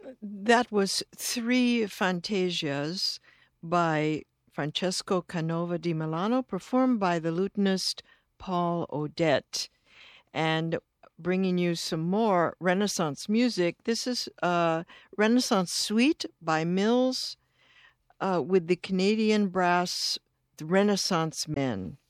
That was three fantasias by Francesco Canova di Milano, performed by the lutenist Paul Odette. And bringing you some more Renaissance music, this is a Renaissance Suite by Mills with the Canadian brass, the Renaissance Men.